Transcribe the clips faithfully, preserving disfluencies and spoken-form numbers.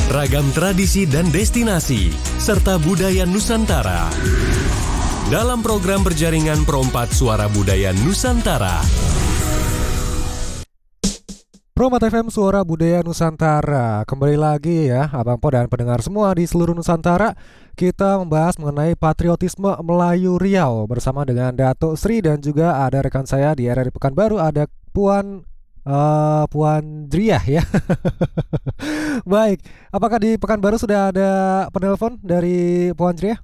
ragam tradisi dan destinasi, serta budaya Nusantara. Dalam program berjaringan Perompat Suara Budaya Nusantara. Perompat F M Suara Budaya Nusantara. Kembali lagi ya Abang Po dan pendengar semua di seluruh Nusantara. Kita membahas mengenai patriotisme Melayu Riau bersama dengan Datuk Sri dan juga ada rekan saya di R R I Pekanbaru, ada Puan uh, Puan Driah ya. Baik, apakah di Pekanbaru sudah ada penelpon dari Puan Driah?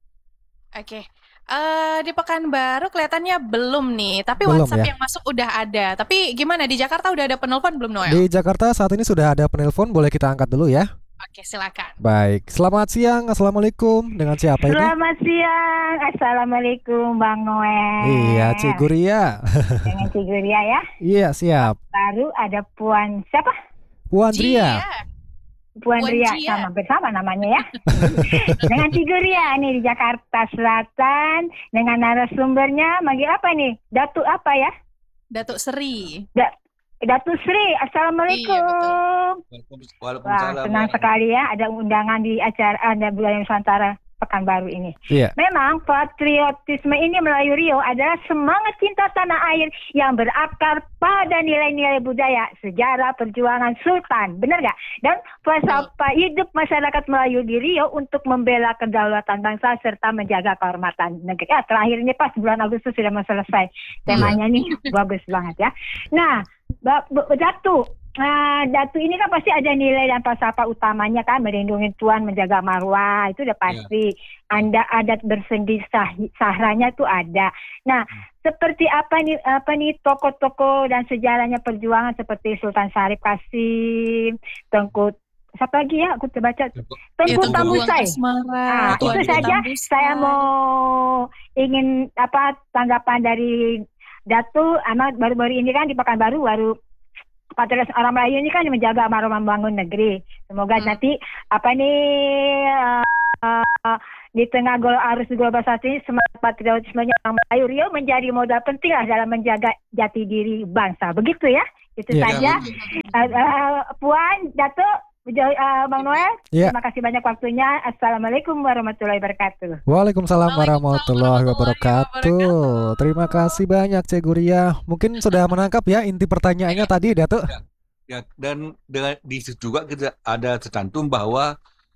Oke. Uh, di Pekanbaru kelihatannya belum nih, tapi Belum, WhatsApp ya? yang masuk udah ada. Tapi gimana di Jakarta udah ada penelpon belum, Noel? Di Jakarta saat ini sudah ada penelpon, boleh kita angkat dulu ya. Oke, silakan. Baik, selamat siang, assalamualaikum. Dengan siapa ini? Selamat siang, assalamualaikum Bang Noel. Iya, Cikgu Ria. Dengan Cikgu Ria ya. Iya, siap. Baru ada Puan siapa? Puan Ria. Puan, Puan Ria, Ria. sama bersama namanya ya. Dengan Cikgu Ria nih di Jakarta Selatan dengan narasumbernya manggil apa nih? Datuk apa ya? Datuk Sri. Da- Datuk Sri, assalamualaikum. Iya, Wah, senang sekali ya ada undangan di acara Anda Budaya Nusantara Pekanbaru ini. Iya. Memang patriotisme ini Melayu Riau adalah semangat cinta tanah air yang berakar pada nilai-nilai budaya, sejarah, perjuangan Sultan. Benar nggak? Dan falsafah hidup masyarakat Melayu di Riau untuk membela kedaulatan bangsa serta menjaga kehormatan negeri. Ya, terakhir ini pas bulan Agustus sudah mau selesai. Temanya nih bagus banget ya. Nah, Ba- Ba- Datu, Nah, Datu ini kan pasti ada nilai dan falsafah utamanya kan, melindungi Tuhan, menjaga marwah, itu udah pasti. Anda adat bersendi sah- sahranya tuh ada. Nah, seperti apa nih apa nih tokoh-tokoh dan sejarahnya perjuangan seperti Sultan Syarif Qasim, Tengku siapa lagi ya? Aku terbaca Tengku Tengku Tambusai. Asmara. Ah, itu Tuan saja Tambusai. saya mau ingin apa tanggapan dari Datu. Amat baru-baru ini kan di Pekanbaru baru patriotis orang Melayu ini kan menjaga marwah membangun negeri. Semoga Hmm. nanti apa nih uh, uh, di tengah gol arus globalisasi semangat patriotismenya orang Melayu Riau menjadi modal penting lah dalam menjaga jati diri bangsa. Begitu ya. Itu Ya. saja. Uh, uh, Puan, Datuk, uh, Bang Noel, Ya. terima kasih banyak waktunya. Assalamualaikum warahmatullahi wabarakatuh. Waalaikumsalam warahmatullahi Waalaikumsalam wabarakatuh. warahmatullahi Terima kasih banyak Cikgu Ria. Mungkin sudah menangkap ya inti pertanyaannya tadi, Datuk. Ya, dan dengan di situ juga kita ada tercantum bahwa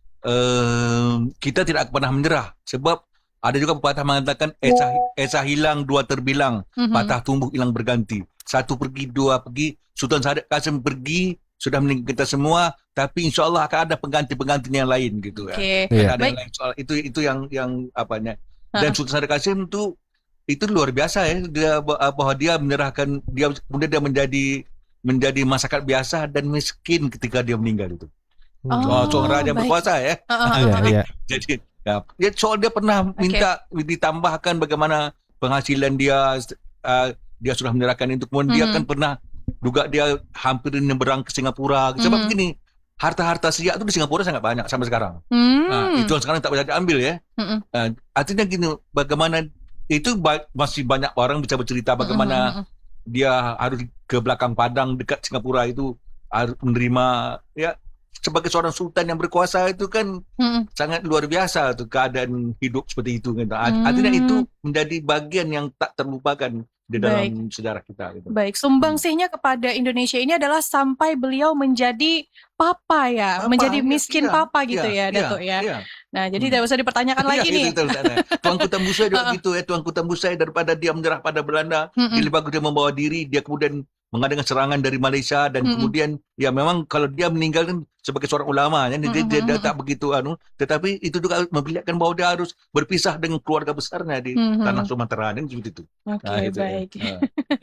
eh, kita tidak pernah menyerah, sebab ada juga pepatah mengatakan esa, esa hilang dua terbilang, Mhm. patah tumbuh hilang berganti, satu pergi dua pergi, Sultan Syarif Qasim pergi sudah meninggal kita semua, tapi insya Allah akan ada pengganti-pengganti yang lain gitu ya. Oke. Iya. Ada Baik. yang lain soal itu itu yang yang apanya. Ha. Dan Sultan Syarif Qasim itu itu luar biasa ya, dia bahwa dia menyerahkan dia kemudian dia menjadi menjadi masyarakat biasa dan miskin ketika dia meninggal itu. Oh, Oh, seorang raja baik. berkuasa ya. Ah, ah, ah, Iya, ah. iya. Jadi ya, dia soal dia pernah minta ditambahkan bagaimana penghasilan dia, uh, dia sudah menyerahkan itu. Kemudian dia Mhm. kan pernah juga dia hampir nyeberang ke Singapura. Sebab Mhm. begini, harta-harta siak itu di Singapura sangat banyak sampai sekarang. Hmm. Nah, itu yang sekarang tak bisa diambil ya. Mm-mm. Uh, artinya gini, bagaimana itu ba- masih banyak orang bisa bercerita bagaimana Mm-mm. dia harus ke belakang padang dekat Singapura itu harus menerima ya sebagai seorang sultan yang berkuasa itu kan Mm-mm. sangat luar biasa tuh keadaan hidup seperti itu gitu. Hmm. Artinya itu menjadi bagian yang tak terlupakan di dalam sejarah kita gitu. Baik, sumbangsihnya kepada Indonesia ini adalah sampai beliau menjadi papa ya, Papa, menjadi iya, miskin iya, papa gitu iya, ya, Datuk ya. Iya. Nah, jadi Hmm. tidak usah dipertanyakan lagi Iya, nih. itu, itu, itu. Tuanku Tambusai juga Ha-ha. gitu ya, Tuanku Tambusai daripada dia menyerah pada Belanda, Mm-mm. dia lebih bagus dia membawa diri, dia kemudian mengadakan serangan dari Malaysia dan Mm-mm. kemudian ya memang kalau dia meninggal kan sebagai seorang ulama ya, dia, dia, dia, Mm-mm. tak begitu anu, tetapi itu juga memperlihatkan bahwa dia harus berpisah dengan keluarga besarnya di Mm-mm. tanah Sumatera dan seperti itu. Oke, Nah, itu ya. baik. Nah.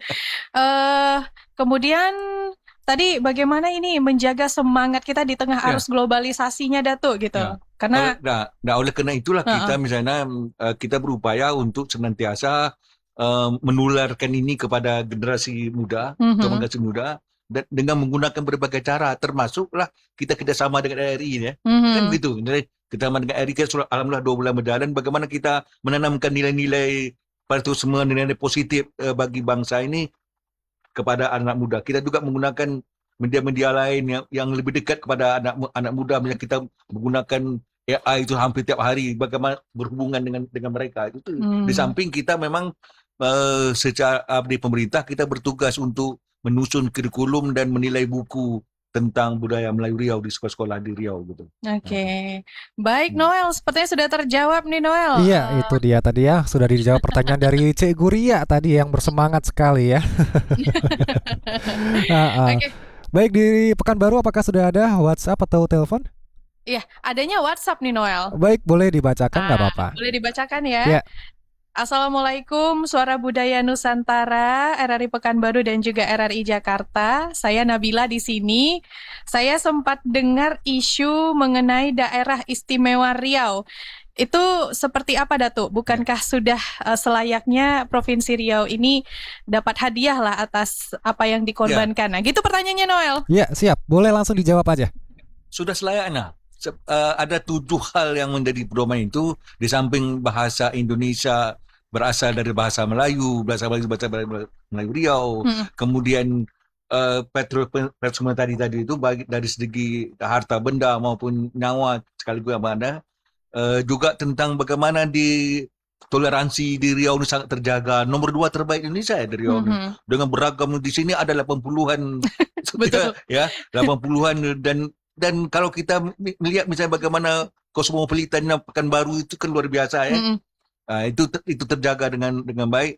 Eh, kemudian tadi bagaimana ini menjaga semangat kita di tengah Ya. arus globalisasinya, Datuk gitu. Ya. Karena Nah, nah, oleh karena itulah Ha-ha. kita misalnya uh, kita berupaya untuk senantiasa uh, menularkan ini kepada generasi muda, Mhm. atau generasi muda dan dengan menggunakan berbagai cara, termasuklah kita kerjasama dengan R R I ya. Mhm. Kan begitu. Jadi kita dengan R R I kan sudah alhamdulillah dua bulan berjalan, bagaimana kita menanamkan nilai-nilai patriotisme, nilai-nilai positif uh, bagi bangsa ini kepada anak muda. Kita juga menggunakan media-media lain yang, yang lebih dekat kepada anak anak muda, misalnya kita menggunakan A I itu hampir tiap hari, bagaimana berhubungan dengan dengan mereka itu. Hmm. Di samping kita memang uh, secara uh, di pemerintah kita bertugas untuk menyusun kurikulum dan menilai buku tentang budaya Melayu Riau di sekolah-sekolah di Riau gitu. Oke, baik Noel, sepertinya sudah terjawab nih Noel. Iya, Uh, itu dia tadi ya, sudah dijawab pertanyaan dari Cik Guria tadi yang bersemangat sekali ya. Ah, ah. Oke, Baik, di Pekanbaru apakah sudah ada WhatsApp atau telepon? iya, adanya WhatsApp nih Noel. Baik, boleh dibacakan nggak Ah, apa-apa. boleh dibacakan ya. Ya. Assalamualaikum Suara Budaya Nusantara, R R I Pekanbaru dan juga R R I Jakarta. Saya Nabila di sini. Saya sempat dengar isu mengenai daerah istimewa Riau. Itu seperti apa Datuk? Bukankah sudah uh, selayaknya Provinsi Riau ini dapat hadiah lah atas apa yang dikorbankan? Nah, gitu pertanyaannya Noel. Ya, siap. Boleh langsung dijawab aja. Sudah selayaknya. Se- uh, ada tujuh hal yang menjadi pedoman itu, di samping bahasa Indonesia berasal dari bahasa Melayu, bahasa Melayu bahasa Melayu Riau, Hmm. kemudian uh, petro petro tadi tadi itu bagi dari segi harta benda maupun nyawa sekaligus yang ada, uh, juga tentang bagaimana di toleransi di Riau ini sangat terjaga, nomor dua terbaik Indonesia ya di Riau ini. Mhm. Dengan beragam di sini ada delapan puluhan Betul. ya, delapan puluhan dan dan kalau kita melihat misalnya bagaimana kosmopolitannya Pekanbaru itu kan luar biasa ya. Mm-mm. Uh, itu itu terjaga dengan dengan baik.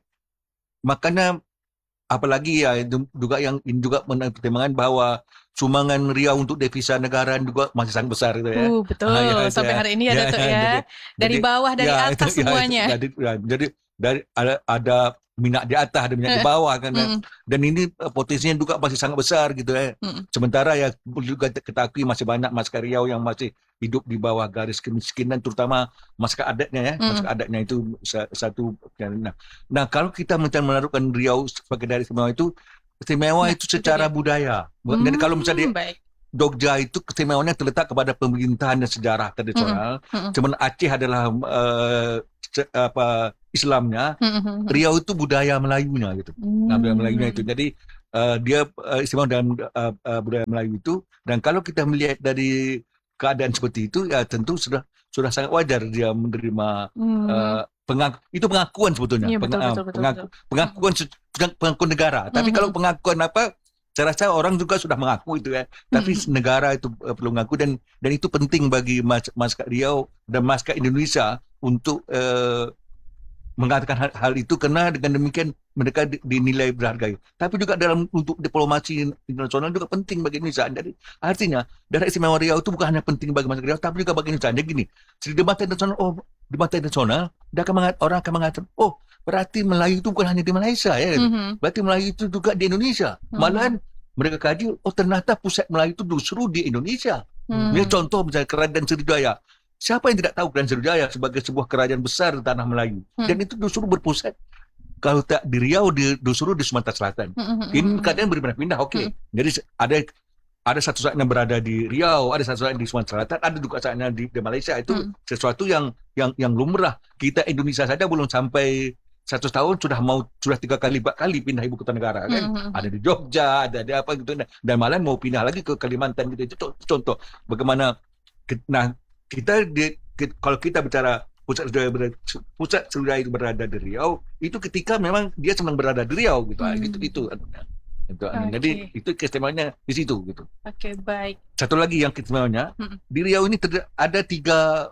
Makanya apalagi ya itu juga yang ini juga pertimbangan bahwa sumbangan Riau untuk devisa negara juga masih sangat besar itu ya. Uh, betul. Ah, ya, Sampai ya, hari ini ya, ya, Datuk ya, ya. jadi- Dari jadi- bawah, dari ya, atas itu- ya, itu- semuanya. jadi ya, jadi dari ada ada minat di atas, ada minat di bawah kan. Mm-mm. Dan ini uh, potensinya juga masih sangat besar gitu ya. Mm-mm. Sementara ya juga kita akui masih banyak masyarakat Riau yang masih hidup di bawah garis kemiskinan, terutama masyarakat adatnya ya. Mm-mm. Masyarakat adatnya itu sa- satu. Nah, nah kalau kita mencari menaruhkan Riau sebagai daerah istimewa itu, istimewa Nah, itu itu secara dia. budaya. Dan kalau misalnya di Hmm, baik. Jogja itu keistimewanya terletak kepada pemerintahan dan sejarah tradisional. Mm-mm. Cuman Aceh adalah uh, se- apa Islamnya. Mm-mm. Riau itu budaya Melayunya gitu. Nah, budaya Melayunya itu. Jadi uh, dia uh, istimewa dalam uh, uh, budaya Melayu itu. Dan kalau kita melihat dari keadaan seperti itu, ya tentu sudah sudah sangat wajar dia menerima Hmm. uh, pengak itu pengakuan sebetulnya. Iya, betul, Peng- betul, betul, pengaku- betul. pengakuan se- pengakuan negara. Tapi Mhm. kalau pengakuan apa? Saya rasa orang juga sudah mengaku itu ya. Tapi Mhm. negara itu uh, perlu mengaku, dan dan itu penting bagi mas, masyarakat Riau dan masyarakat Indonesia untuk uh, mengatakan hal, hal itu, karena dengan demikian mereka di- dinilai berharga. Tapi juga dalam untuk diplomasi internasional juga penting bagi Indonesia. Jadi artinya daerah istimewa Riau itu bukan hanya penting bagi masyarakat Riau, tapi juga bagi Indonesia. Jadi gini, di mata internasional, oh di mata internasional, dia akan mengat, orang akan mengatakan, oh berarti Melayu itu bukan hanya di Malaysia ya. Mhm. Berarti Melayu itu juga di Indonesia. Mhm. Malahan mereka kaji, oh ternyata pusat Melayu itu justru di Indonesia. Hmm. Ini contoh misalnya Kerajaan Sriwijaya. Siapa yang tidak tahu Kerajaan Sriwijaya sebagai sebuah kerajaan besar di tanah Melayu? Hmm. Dan itu justru berpusat, kalau tak di Riau, di, justru di Sumatera Selatan. Mhm. Ini keadaan berpindah-pindah, oke. Hmm. Jadi ada ada satu saatnya berada di Riau, ada satu saatnya di Sumatera Selatan, ada juga saatnya di, di Malaysia. Itu Hmm. sesuatu yang yang yang lumrah. Kita Indonesia saja belum sampai satu tahun sudah mau sudah tiga kali empat kali pindah ibu kota negara kan. Mhm. Ada di Jogja, ada di apa gitu, dan malah mau pindah lagi ke Kalimantan gitu. Itu contoh bagaimana. Nah, kita di, kalau kita bicara pusat Sriwijaya berada, pusat Sriwijaya itu berada di Riau, itu ketika memang dia sedang berada di Riau gitu. Hmm. Gitu itu. Itu, Oke. Jadi itu keistimewaannya di situ gitu. Oke, baik. Satu lagi yang keistimewaannya, Hmm. di Riau ini ter- ada tiga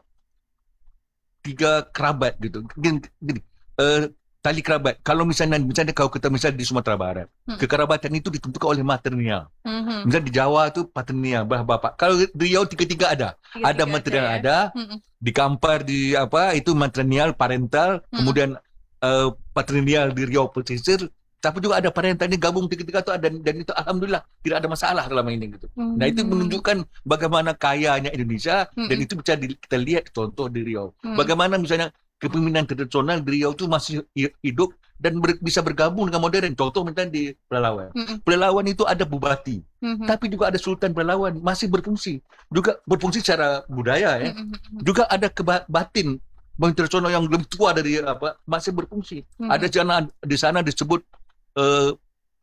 tiga kerabat gitu. Gini, gini eh, tali kerabat. Kalau misalnya misalnya kalau kita misalnya di Sumatera Barat, Hmm. kekerabatan itu ditentukan oleh maternial. Mhm. Misalnya di Jawa itu paternial, bah bapak. Kalau di Riau tiga-tiga ada. Tiga-tiga Ada maternial ya. ada, Mhm. di Kampar di apa itu matrinial parental, Hmm. kemudian uh, patrilineal di Riau pesisir, tapi juga ada parental, ini gabung tiga-tiga itu ada, dan, dan itu alhamdulillah tidak ada masalah selama ini gitu. Nah itu Hmm. menunjukkan bagaimana kayanya Indonesia, Hmm. dan itu bisa di, kita lihat contoh di Riau. Hmm. Bagaimana misalnya kepemimpinan tradisional di Riau itu masih hi- hidup dan ber- bisa bergabung dengan modern. Contoh misalnya di Pelalawan. Mhm. Pelalawan itu ada bupati, Mhm. tapi juga ada Sultan Pelalawan, masih berfungsi. Juga berfungsi secara budaya ya. Mhm. Juga ada kebatin bank tradisional yang lebih tua dari apa masih berfungsi. Mhm. Ada sana di sana disebut eh,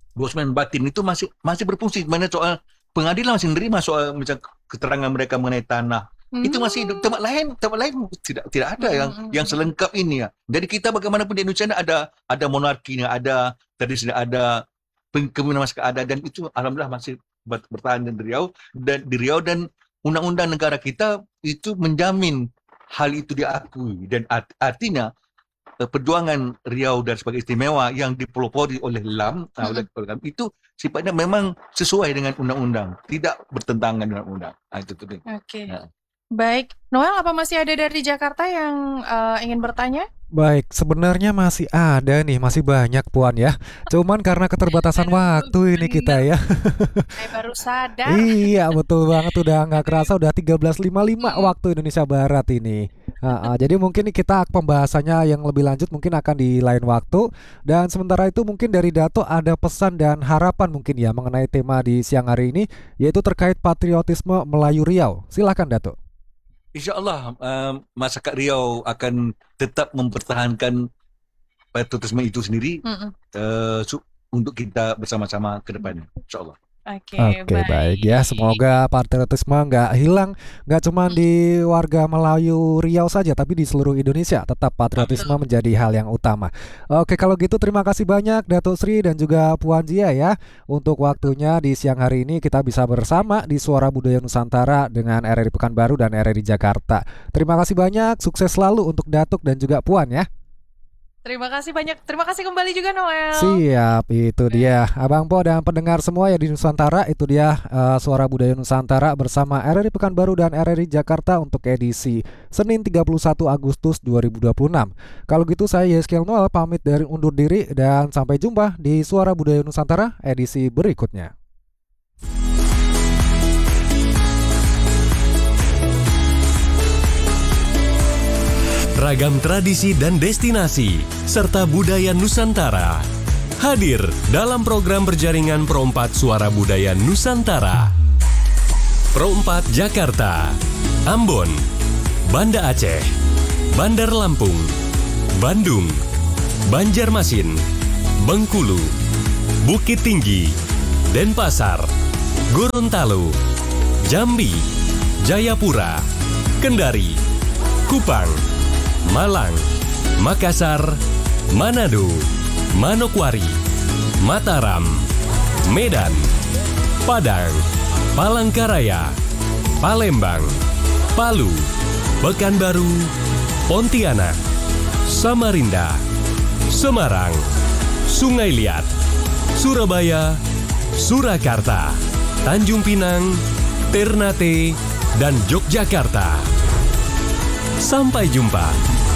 Bosman batin itu masih masih berfungsi. Mana soal pengadilan masih menerima soal macam keterangan mereka mengenai tanah. Hmm. Itu masih hidup. Tempat lain, tempat lain tidak tidak ada hmm. yang yang selengkap ini ya. Jadi kita bagaimanapun di Indonesia ada ada monarkinya, ada tradisi, ada kepemimpinan masyarakat ada, dan itu alhamdulillah masih bertahan di Riau dan di Riau dan undang-undang negara kita itu menjamin hal itu diakui, dan art, artinya perjuangan Riau dan sebagai istimewa yang dipelopori oleh L A M, hmm. oleh L A M itu sifatnya memang sesuai dengan undang-undang, tidak bertentangan dengan undang. Nah, itu tuh. Oke. Okay. Nah. Baik, Noel, apa masih ada dari Jakarta yang uh, ingin bertanya? Baik, sebenarnya masih ada nih, masih banyak Puan ya. Cuman karena keterbatasan waktu ini kita ya. Saya baru sadar. Iya, betul banget, udah nggak kerasa udah tiga belas lima puluh lima waktu Indonesia Barat ini. Uh, uh, jadi mungkin kita pembahasannya yang lebih lanjut mungkin akan di lain waktu. Dan sementara itu mungkin dari Dato ada pesan dan harapan mungkin ya mengenai tema di siang hari ini, yaitu terkait patriotisme Melayu Riau. Silakan Dato. InsyaAllah uh, masyarakat Riau akan tetap mempertahankan patriotisme itu sendiri uh, su- untuk kita bersama-sama ke depannya, insyaAllah. Oke, okay, okay, baik. baik ya. Semoga patriotisme nggak hilang, nggak cuma di warga Melayu Riau saja, tapi di seluruh Indonesia tetap patriotisme menjadi hal yang utama. Oke, kalau gitu terima kasih banyak Datuk Sri dan juga Puan Zia ya untuk waktunya di siang hari ini kita bisa bersama di Suara Budaya Nusantara dengan R R I Pekanbaru dan R R I Jakarta. Terima kasih banyak, sukses selalu untuk Datuk dan juga Puan ya. Terima kasih banyak. Terima kasih kembali juga Noel. Siap, itu dia Abang Po dan pendengar semua ya di Nusantara. Itu dia uh, Suara Budaya Nusantara bersama R R I Pekanbaru dan R R I Jakarta untuk edisi Senin tiga puluh satu Agustus dua ribu dua puluh enam. Kalau gitu saya Yeskel Noel pamit dari undur diri dan sampai jumpa di Suara Budaya Nusantara edisi berikutnya. Ragam tradisi dan destinasi, serta budaya Nusantara hadir dalam program berjaringan Pro empat Suara Budaya Nusantara. Pro empat Jakarta, Ambon, Banda Aceh, Bandar Lampung, Bandung, Banjarmasin, Bengkulu, Bukit Tinggi, Denpasar, Gorontalo, Jambi, Jayapura, Kendari, Kupang, Malang, Makassar, Manado, Manokwari, Mataram, Medan, Padang, Palangkaraya, Palembang, Palu, Pekanbaru, Pontianak, Samarinda, Semarang, Sungai Liat, Surabaya, Surakarta, Tanjung Pinang, Ternate, dan Yogyakarta. Sampai jumpa.